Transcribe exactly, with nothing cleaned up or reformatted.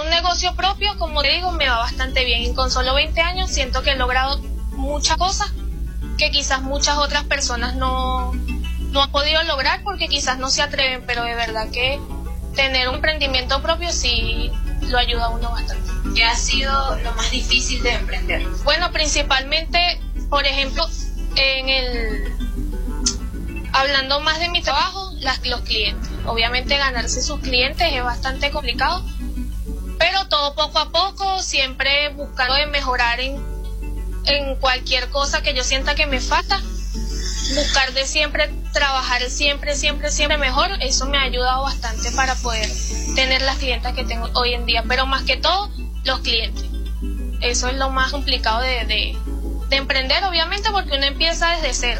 un negocio propio, como te digo, me va bastante bien. Y con solo veinte años siento que he logrado muchas cosas que quizás muchas otras personas no, no han podido lograr porque quizás no se atreven, pero de verdad que tener un emprendimiento propio sí lo ayuda a uno bastante. ¿Qué ha sido lo más difícil de emprender? Bueno, principalmente, por ejemplo, en el hablando más de mi trabajo, las, los clientes. Obviamente ganarse sus clientes es bastante complicado, pero todo poco a poco, siempre buscando de mejorar en, en cualquier cosa que yo sienta que me falta, buscar de siempre, trabajar siempre, siempre, siempre mejor. Eso me ha ayudado bastante para poder tener las clientas que tengo hoy en día, pero más que todo, los clientes. Eso es lo más complicado de, de, de emprender, obviamente, porque uno empieza desde cero.